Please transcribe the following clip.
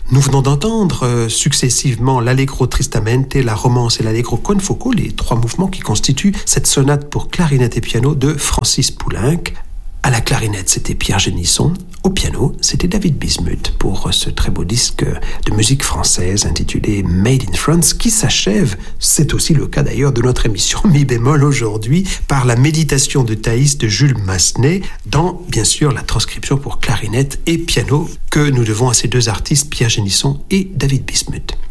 Nous venons d'entendre successivement l'Allegro Tristamente, la Romance et l'Allegro con fuoco, les trois mouvements qui constituent cette sonate pour clarinette et piano de Francis Poulenc. À la clarinette, c'était Pierre Génisson. Au piano, c'était David Bismuth pour ce très beau disque de musique française intitulé Made in France qui s'achève, c'est aussi le cas d'ailleurs de notre émission Mi bémol aujourd'hui, par la méditation de Thaïs de Jules Massenet dans, bien sûr, la transcription pour clarinette et piano que nous devons à ces deux artistes, Pierre Génisson et David Bismuth.